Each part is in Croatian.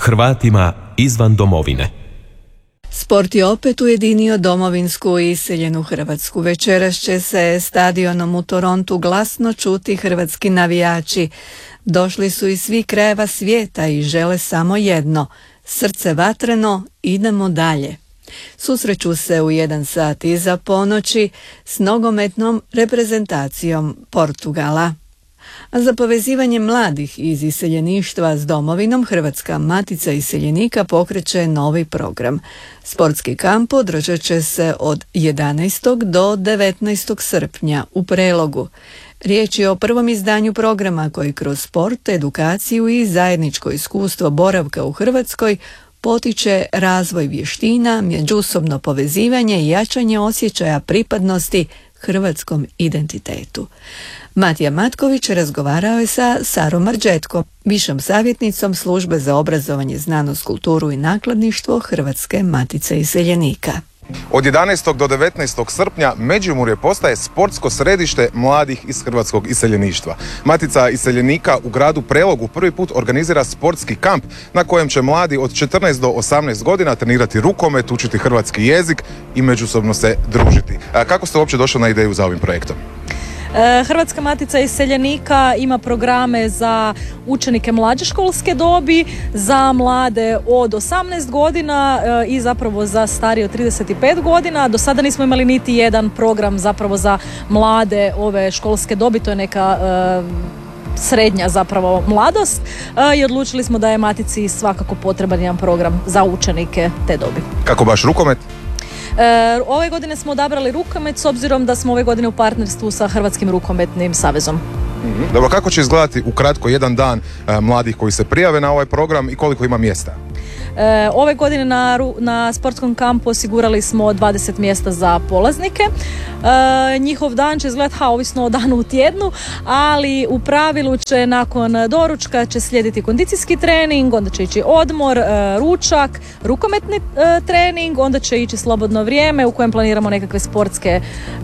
Hrvatima izvan domovine. Sport je opet ujedinio domovinsku i iseljenu Hrvatsku. Večeras će se stadionom u Torontu glasno čuti hrvatski navijači. Došli su iz svih krajeva svijeta i žele samo jedno: srce vatreno, idemo dalje. Susreću se u 1 sat iza ponoći s nogometnom reprezentacijom Portugala. A za povezivanje mladih iz iseljeništva s domovinom, Hrvatska matica iseljenika pokreće novi program. Sportski kamp održat će se od 11. do 19. srpnja u Prelogu. Riječ je o prvom izdanju programa koji kroz sport, edukaciju i zajedničko iskustvo boravka u Hrvatskoj potiče razvoj vještina, međusobno povezivanje i jačanje osjećaja pripadnosti hrvatskom identitetu. Matija Matković razgovarao je sa Sarom Marđetkom, višom savjetnicom Službe za obrazovanje, znanost, kulturu i nakladništvo Hrvatske matice iseljenika. Od 11. do 19. srpnja Međimurje postaje sportsko središte mladih iz hrvatskog iseljeništva. Matica iseljenika u gradu Prelogu prvi put organizira sportski kamp na kojem će mladi od 14 do 18 godina trenirati rukomet, učiti hrvatski jezik i međusobno se družiti. Kako ste uopće došli na ideju za ovim projektom? Hrvatska matica iseljenika ima programe za učenike mlađe školske dobi, za mlade od 18 godina i zapravo za starije od 35 godina. Do sada nismo imali niti jedan program zapravo za mlade ove školske dobi, to je neka srednja zapravo mladost i odlučili smo da je matici svakako potreban jedan program za učenike te dobi. Kako baš rukomet? Ove godine smo odabrali rukomet s obzirom da smo ove godine u partnerstvu sa Hrvatskim rukometnim savezom. Dobro, kako će izgledati ukratko jedan dan mladih koji se prijave na ovaj program i koliko ima mjesta? Ove godine na sportskom kampu osigurali smo 20 mjesta za polaznike. Njihov dan će izgledati ovisno o danu u tjednu, ali u pravilu će nakon doručka će slijediti kondicijski trening, onda će ići odmor, ručak, rukometni trening, onda će ići slobodno vrijeme u kojem planiramo nekakve sportske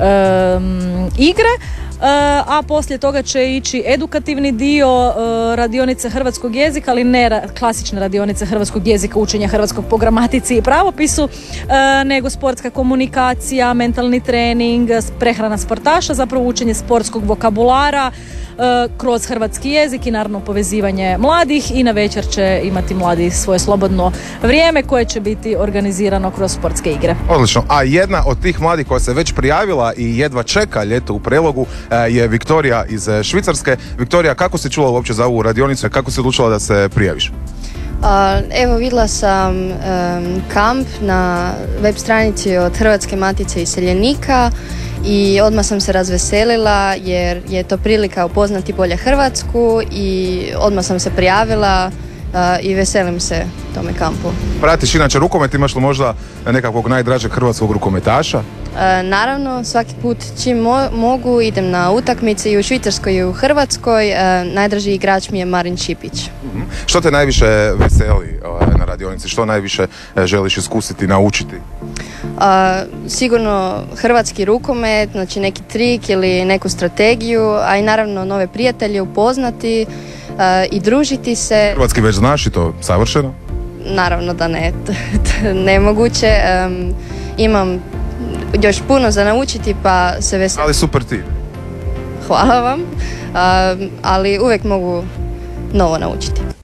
igre. A poslije toga će ići edukativni dio, radionice hrvatskog jezika, ali ne klasične radionice hrvatskog jezika, učenja hrvatskog po gramatici i pravopisu, nego sportska komunikacija, mentalni trening, prehrana sportaša, zapravo učenje sportskog vokabulara kroz hrvatski jezik i naravno povezivanje mladih. I na večer će imati mladi svoje slobodno vrijeme koje će biti organizirano kroz sportske igre. Odlično. A jedna od tih mladih koja se već prijavila i jedva čeka ljeto u Prelogu je Viktorija iz Švicarske. Viktorija, kako si čula uopće za ovu radionicu i kako si odlučila da se prijaviš? Evo, vidjela sam kamp na web stranici od Hrvatske matice iseljenika i odmah sam se razveselila jer je to prilika upoznati bolje Hrvatsku i odmah sam se prijavila i veselim se tome kampu. Pratiš inače rukomet, imaš li možda nekakvog najdražeg hrvatskog rukometaša? Naravno, svaki put čim mogu idem na utakmice i u Švicarskoj i u Hrvatskoj. Najdraži igrač mi je Marin Šipić. Što te najviše veseli na radionici? Što najviše želiš iskusiti, naučiti? Sigurno hrvatski rukomet, znači neki trik ili neku strategiju, a i naravno nove prijatelje upoznati i družiti se. Hrvatski već znaš i to savršeno? Naravno da ne, nemoguće. Imam još puno za naučiti pa se veselim. Ali super ti. Hvala vam, ali uvijek mogu novo naučiti.